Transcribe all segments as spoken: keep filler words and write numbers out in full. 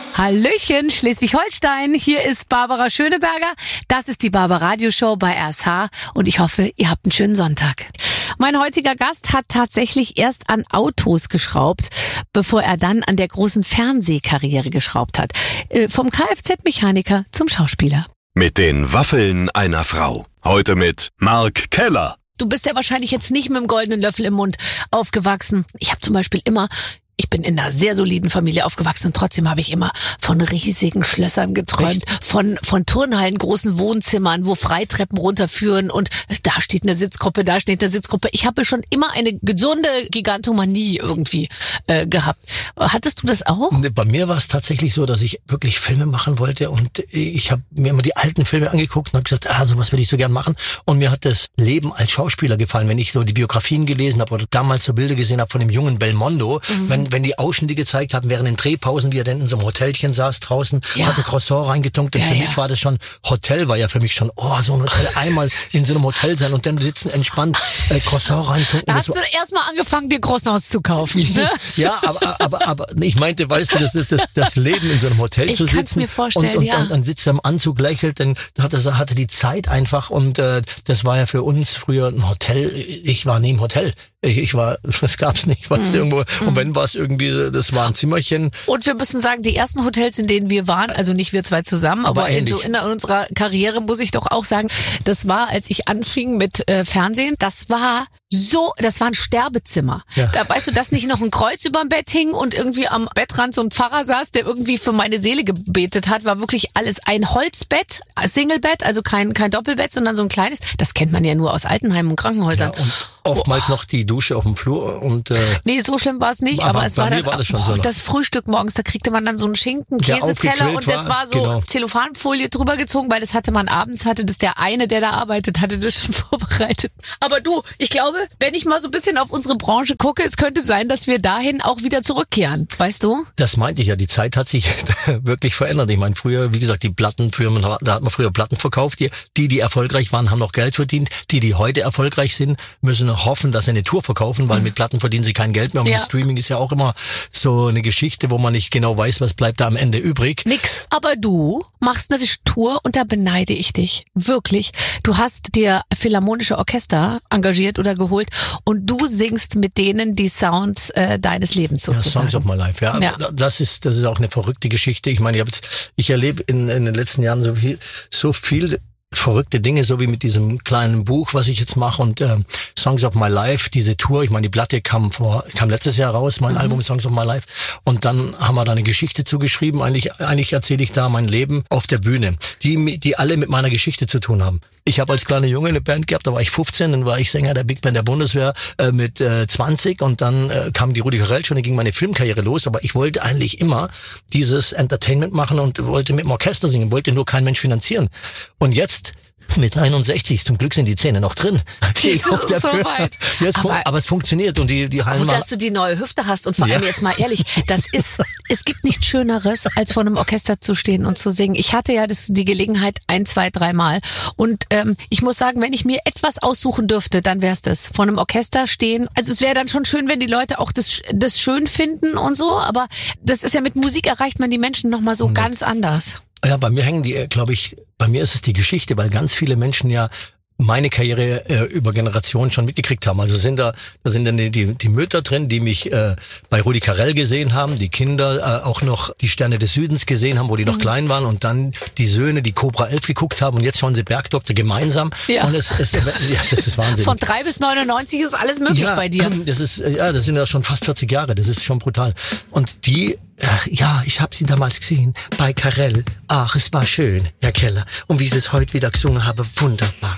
Hallöchen, Schleswig-Holstein. Hier ist Barbara Schöneberger. Das ist die Barbara Radio Show bei R S H und ich hoffe, ihr habt einen schönen Sonntag. Mein heutiger Gast hat tatsächlich erst an Autos geschraubt, bevor er dann an der großen Fernsehkarriere geschraubt hat. Äh, vom Kfz-Mechaniker zum Schauspieler. Mit den Waffeln einer Frau. Heute mit Mark Keller. Du bist ja wahrscheinlich jetzt nicht mit dem goldenen Löffel im Mund aufgewachsen. Ich habe zum Beispiel immer... Ich bin in einer sehr soliden Familie aufgewachsen und trotzdem habe ich immer von riesigen Schlössern geträumt, von von Turnhallen, großen Wohnzimmern, wo Freitreppen runterführen und da steht eine Sitzgruppe, da steht eine Sitzgruppe. Ich habe schon immer eine gesunde Gigantomanie irgendwie äh, gehabt. Hattest du das auch? Bei mir war es tatsächlich so, dass ich wirklich Filme machen wollte und ich habe mir immer die alten Filme angeguckt und habe gesagt, ah, sowas würde ich so gern machen. Und mir hat das Leben als Schauspieler gefallen, wenn ich so die Biografien gelesen habe oder damals so Bilder gesehen habe von dem jungen Belmondo, mhm. wenn wenn die Ausschnitte gezeigt haben, während den Drehpausen, wie er denn in so einem Hotelchen saß draußen, ja. hat ein Croissant reingetunkt und ja, für ja. mich war das schon, Hotel war ja für mich schon, oh, so ein Hotel, einmal in so einem Hotel sein und dann sitzen entspannt, äh, Croissant reintunken. Da hast du erstmal angefangen, dir Croissants zu kaufen. Ne? Ja, aber, aber, aber ich meinte, weißt du, das ist das, das Leben in so einem Hotel ich zu sitzen. Ich kann's mir vorstellen, und, und, ja. und dann sitzt er im Anzug, lächelt, dann hat er, hatte die Zeit einfach und äh, das war ja für uns früher ein Hotel. Ich war nie im Hotel. Ich, ich war, das gab's nicht, weißt du, irgendwo. Und wenn war es irgendwie, das war ein Zimmerchen. Und wir müssen sagen, die ersten Hotels, in denen wir waren, also nicht wir zwei zusammen, aber, aber in, so in unserer Karriere muss ich doch auch sagen, das war, als ich anfing mit äh, Fernsehen, das war so, das war ein Sterbezimmer. Ja. Da weißt du, dass nicht noch ein Kreuz überm Bett hing und irgendwie am Bettrand so ein Pfarrer saß, der irgendwie für meine Seele gebetet hat, war wirklich alles ein Holzbett, ein Singlebett, also kein kein Doppelbett, sondern so ein kleines. Das kennt man ja nur aus Altenheimen und Krankenhäusern. Ja, und oftmals oh. noch die Dusche auf dem Flur und äh, nee, so schlimm war es nicht, aber, aber es war dann war das, schon oh, so das Frühstück morgens, da kriegte man dann so einen Schinken, Käseteller und das war so genau. Zellophanfolie drüber gezogen, weil das hatte man abends, hatte das der eine, der da arbeitet, hatte das schon vorbereitet. Aber du, ich glaube, wenn ich mal so ein bisschen auf unsere Branche gucke, es könnte sein, dass wir dahin auch wieder zurückkehren, weißt du? Das meinte ich ja, die Zeit hat sich wirklich verändert. Ich meine, früher, wie gesagt, die Plattenfirmen, da hat man früher Platten verkauft, die, die, die erfolgreich waren, haben noch Geld verdient. Die, die heute erfolgreich sind, müssen hoffen, dass sie eine Tour verkaufen, weil mhm. mit Platten verdienen sie kein Geld mehr. Und ja. Streaming ist ja auch immer so eine Geschichte, wo man nicht genau weiß, was bleibt da am Ende übrig. Nix. Aber du machst eine Tour und da beneide ich dich. Wirklich. Du hast dir philharmonische Orchester engagiert oder geholt und du singst mit denen die Sounds äh, deines Lebens sozusagen. Ja, Songs of My Life, ja. ja. Das ist, das ist auch eine verrückte Geschichte. Ich meine, ich habe jetzt, ich erlebe in, in den letzten Jahren so viel, so viel verrückte Dinge, so wie mit diesem kleinen Buch, was ich jetzt mache und äh, Songs of My Life, diese Tour, ich meine, die Platte kam vor, kam letztes Jahr raus, mein mhm. Album Songs of My Life und dann haben wir da eine Geschichte zugeschrieben, eigentlich eigentlich erzähle ich da mein Leben auf der Bühne, die die alle mit meiner Geschichte zu tun haben. Ich habe als kleiner Junge eine Band gehabt, da war ich fünfzehn, dann war ich Sänger der Big Band der Bundeswehr äh, mit äh, zwanzig und dann äh, kam die Rudi Carrell schon, dann ging meine Filmkarriere los, aber ich wollte eigentlich immer dieses Entertainment machen und wollte mit dem Orchester singen, wollte nur kein Mensch finanzieren. Und jetzt mit einundsechzig, zum Glück sind die Zähne noch drin. Die ist so weit. Jetzt aber, aber es funktioniert und die die Hallen. Gut, dass du die neue Hüfte hast und vor allem ja. jetzt mal ehrlich, das ist, es gibt nichts Schöneres, als vor einem Orchester zu stehen und zu singen. Ich hatte ja das, die Gelegenheit ein, zwei, dreimal und ähm, ich muss sagen, wenn ich mir etwas aussuchen dürfte, dann wäre es das. Vor einem Orchester stehen. Also es wäre dann schon schön, wenn die Leute auch das das schön finden und so, aber das ist ja mit Musik erreicht man die Menschen noch mal so und ganz anders. Ja, bei mir hängen die, glaube ich, bei mir ist es die Geschichte, weil ganz viele Menschen ja meine Karriere äh, über Generationen schon mitgekriegt haben. Also sind da, da sind dann die, die, die Mütter drin, die mich äh, bei Rudi Carrell gesehen haben, die Kinder äh, auch noch die Sterne des Südens gesehen haben, wo die noch mhm. klein waren und dann die Söhne, die Cobra elf geguckt haben und jetzt schauen sie Bergdoktor gemeinsam. Ja. Und es, es, ja, das ist Wahnsinn. Von drei bis neunundneunzig ist alles möglich ja, bei dir. Das ist, ja, das sind ja schon fast vierzig Jahre, das ist schon brutal. Und die ja, ich habe sie damals gesehen bei Carrell. Ach, es war schön, Herr Keller. Und wie sie es heute wieder gesungen habe, wunderbar.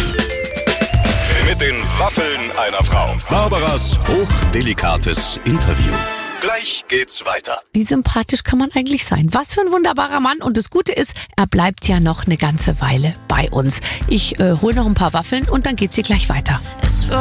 Mit den Waffeln einer Frau. Barbaras hochdelikates Interview. Gleich geht's weiter. Wie sympathisch kann man eigentlich sein? Was für ein wunderbarer Mann. Und das Gute ist, er bleibt ja noch eine ganze Weile bei uns. Ich äh, hole noch ein paar Waffeln und dann geht's hier gleich weiter.